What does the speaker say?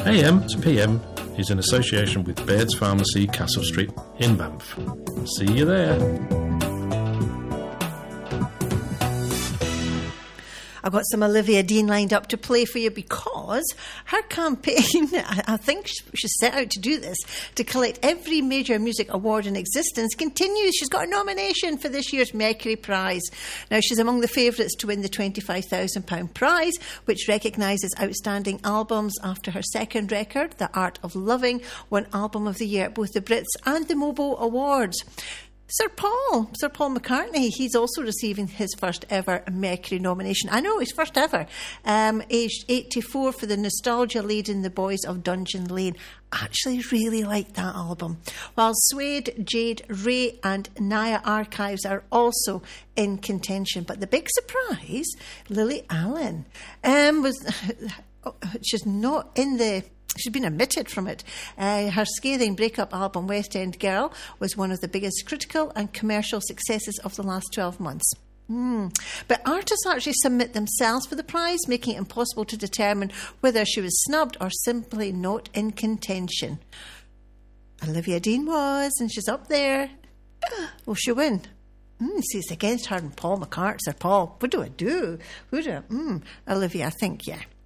AM to PM is in association with Baird's Pharmacy, Castle Street in Banff. See you there. I've got some Olivia Dean lined up to play for you because her campaign, I think she's set out to do this, to collect every major music award in existence, continues. She's got a nomination for this year's Mercury Prize. Now, she's among the favourites to win the £25,000 prize, which recognises outstanding albums after her second record, The Art of Loving, won Album of the Year at both the Brits and the Mobo Awards. Sir Paul McCartney, he's also receiving his first ever Mercury nomination. I know, his first ever. Aged 84 for the nostalgia lead in The Boys of Dungeon Lane. Actually really like that album. While Suede, Jade, Ray and Naya Archives are also in contention. But the big surprise, Lily Allen, she's not in the... She's been omitted from it. Her scathing breakup album, West End Girl, was one of the biggest critical and commercial successes of the last 12 months. But artists actually submit themselves for the prize, making it impossible to determine whether she was snubbed or simply not in contention. Olivia Dean was, and she's up there. Will she win? See, it's against her and Paul McCartney. Sir Paul, what do I do? Olivia, I think, yeah.